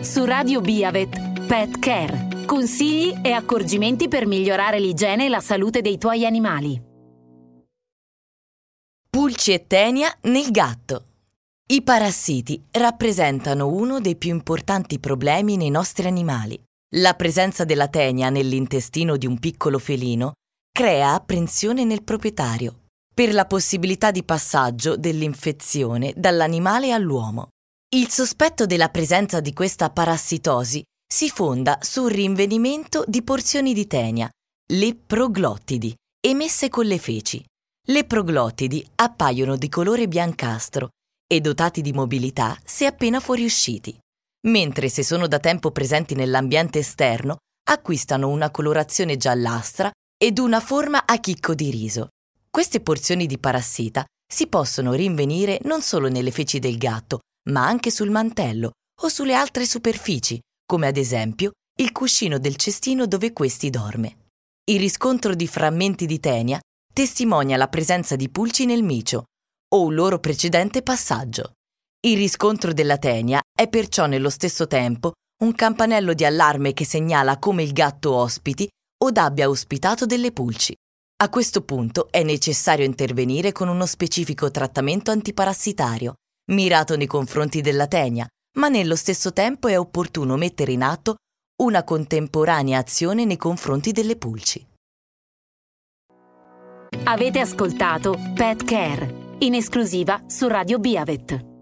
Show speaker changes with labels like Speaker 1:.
Speaker 1: Su Radio Biavet, Pet Care. Consigli e accorgimenti per migliorare l'igiene e la salute dei tuoi animali.
Speaker 2: Pulci e tenia nel gatto. I parassiti rappresentano uno dei più importanti problemi nei nostri animali. La presenza della tenia nell'intestino di un piccolo felino crea apprensione nel proprietario per la possibilità di passaggio dell'infezione dall'animale all'uomo. Il sospetto della presenza di questa parassitosi si fonda sul rinvenimento di porzioni di tenia, le proglottidi, emesse con le feci. Le proglottidi appaiono di colore biancastro e dotati di mobilità se appena fuoriusciti, mentre se sono da tempo presenti nell'ambiente esterno acquistano una colorazione giallastra ed una forma a chicco di riso. Queste porzioni di parassita si possono rinvenire non solo nelle feci del gatto, ma anche sul mantello o sulle altre superfici, come ad esempio il cuscino del cestino dove questi dorme. Il riscontro di frammenti di tenia testimonia la presenza di pulci nel micio o un loro precedente passaggio. Il riscontro della tenia è perciò nello stesso tempo un campanello di allarme che segnala come il gatto ospiti o abbia ospitato delle pulci. A questo punto è necessario intervenire con uno specifico trattamento antiparassitario, mirato nei confronti della tenia, ma nello stesso tempo è opportuno mettere in atto una contemporanea azione nei confronti delle pulci.
Speaker 1: Avete ascoltato Pet Care, in esclusiva su Radio Biavet.